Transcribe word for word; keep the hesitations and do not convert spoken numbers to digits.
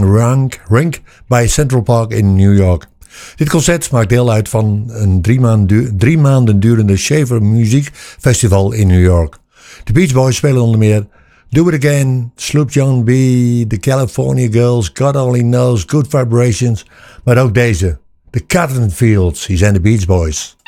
Rink, Rink bij Central Park in New York. Dit concert maakt deel uit van een drie, maand du- drie maanden durende Shaver Muziekfestival in New York. De Beach Boys spelen onder meer Do It Again, Sloop John B, The California Girls, God Only Knows, Good Vibrations, maar ook deze, The Cotton Fields. Hier zijn de Beach Boys.